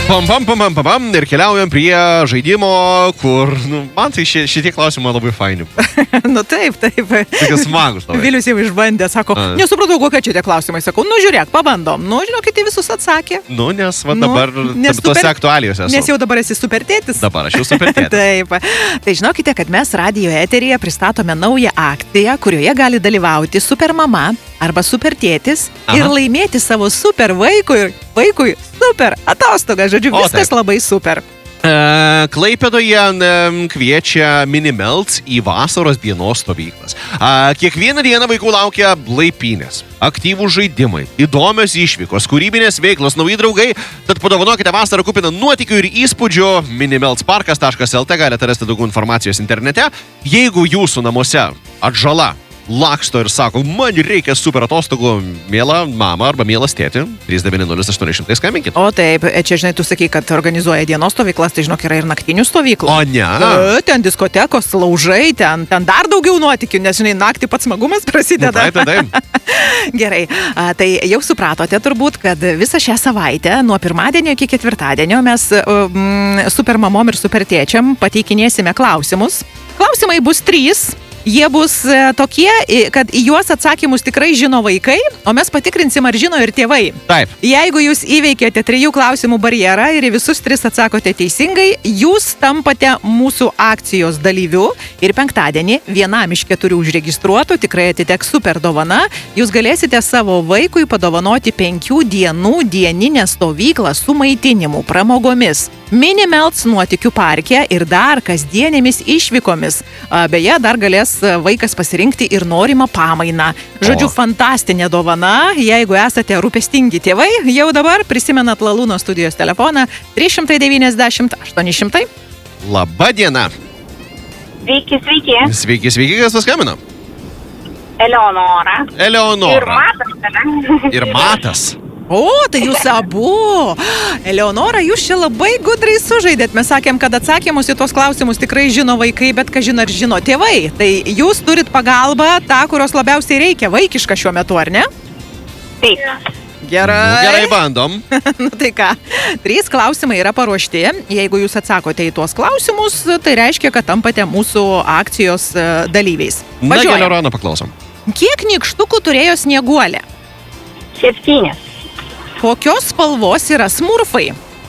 Pam, ir keliaujam prie žaidimo, kur, man tai šitie klausimai labai faini. Taip. Tokie smagus. Vilius jau išbandė, sako, nesupratau, kokie čia tie klausimai. Sakau, žiūrėk, pabandom. Žinokit, visus atsakė. Nes dabar tose aktualijose esu. Nes jau dabar esi supertėtis. Dabar aš jau supertėtis. Taip. Tai žinokite, kad mes radijo eteryje pristatome naują akciją, kurioje gali dalyvauti supermama arba supertėtis ir laimėti savo super vaikui super atostogą. Žodžiu, viskas labai super. Klaipėdoje kviečia Minimelts į vasaros dienos stovyklas. Kiekvieną dieną vaikų laukia laipynės, aktyvūs žaidimai, įdomios išvykos, kūrybinės veiklos, nauji draugai. Tad padovanokite vasarą kupiną nuotykių ir įspūdžių. Minimeltsparkas.lt galite rasti daugiau informacijos internete. Jeigu jūsų namuose atžala laksto ir sako, man reikia super atostogų, miela mama arba mielas tėti, 390-800 skambinkit. O taip, čia žinai, tu sakai, kad organizuoja dienos stovyklas, tai žinok, yra ir naktinių stovyklų. O ne? Ten diskotekos, laužai, ten dar daugiau nuotykių, nes žinai, naktį pats smagumas prasideda. Taip. Gerai, tai jau supratote turbūt, kad visą šią savaitę, nuo pirmadienio iki ketvirtadienio, mes supermamom ir supertėčiam pateikinėsime klausimus. Klausimai bus 3. Jie bus tokie, kad į juos atsakymus tikrai žino vaikai, o mes patikrinsim, ar žino ir tėvai. Taip. Jeigu jūs įveikėte 3 klausimų barjerą ir į visus 3 atsakote teisingai, jūs tampate mūsų akcijos dalyviu ir penktadienį vienam iš 4 užregistruotų tikrai atiteks super dovana. Jūs galėsite savo vaikui padovanoti 5 dienų dieninę stovyklą su maitinimu, pramogomis, Minimelts nuotykių parke ir dar kasdienėmis išvykomis. Beje, dar galės vaikas pasirinkti ir norimą pamainą. Žodžiu, fantastinė dovana. Jeigu esate rūpestingi tėvai, jau dabar prisimenat Lalūno studijos telefoną 390 800. Labą dieną. Sveiki. Sveiki, kas paskambino? Eleonora. Ir Matas. O, tai jūs abu. Eleonora, jūs čia labai gudrai sužaidėt. Mes sakėm, kad atsakymus į tos klausimus tikrai žino vaikai, bet kažin ar žino tėvai. Tai jūs turit pagalbą tą, kurios labiausiai reikia, vaikišką šiuo metu, ar ne? Taip. Gerai, bandom. Tai ką, 3 klausimai yra paruošti. Jeigu jūs atsakote į tuos klausimus, tai reiškia, kad tampate mūsų akcijos dalyviais. Na, Eleonora, paklausom. Kiek nykštukų turėjo Snieguolė? 7. Kokios spalvos yra smurfai?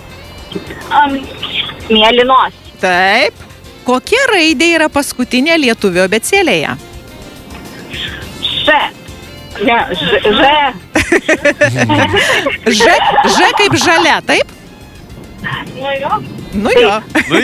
Mėlynos. Taip. Kokia raidė yra paskutinė lietuvio abėcėlėje? Ž. Ž kaip žalia, taip? Nu jo.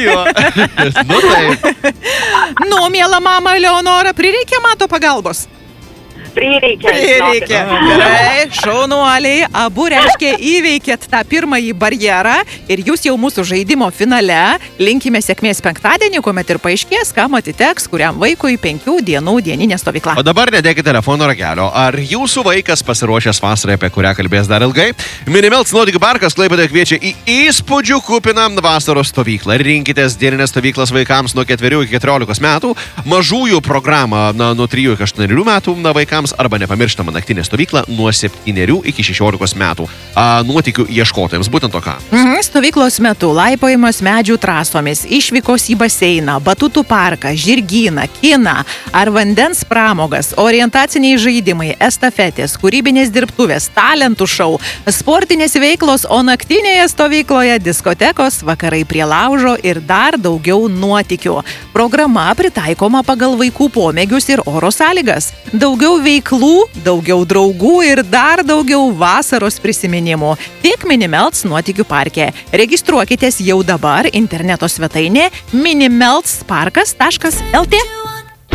Taip. Miela mama Eleonora, prireikia Mato pagalbos? Prireikia. Gerai, šaunuoliai, abu reiškia įveikėt tą pirmąjį barjerą ir jūs jau mūsų žaidimo finale. Linkime sėkmės penktadienį, kuomet ir paaiškės, kam atiteks kuriam vaikui 5 dienų dieninė stovykla. O dabar nedėkite telefono ragelio. Ar jūsų vaikas pasiruošęs vasarai, apie kurią kalbės dar ilgai? Minimelts nuotykių parkas Klaipėdoje kviečia į įspūdžių kupiną vasaros stovyklą. Rinkitės dieninės stovyklas vaikams nuo 4 iki 14 metų, mažųjų programą nuo 3 iki 8 metų vaikams arba nepamirštama naktinė stovykla nuo 7 iki 16 metų. Nuotykių ieškotojams, būtent to ką. Stovyklos metu laipojimas medžių trasomis, išvykos į baseiną, batutų parką, žirgyną, kiną ar vandens pramogas, orientaciniai žaidimai, estafetės, kūrybinės dirbtuvės, talentų šou, sportinės veiklos, o naktinėje stovykloje diskotekos, vakarai prie laužo ir dar daugiau nuotykių. Programa pritaikoma pagal vaikų pomėgius ir oro sąlygas. Daugiau veiklų, daugiau draugų ir dar daugiau vasaros prisiminimų. Tik Minimelts nuotykių parke. Registruokitės jau dabar interneto svetainė minimeltsparkas.lt.